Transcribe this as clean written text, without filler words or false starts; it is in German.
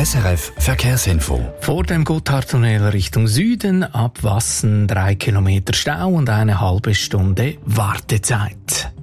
SRF Verkehrsinfo. Vor dem Gotthardtunnel Richtung Süden ab Wassen 3 Kilometer Stau und eine halbe Stunde Wartezeit.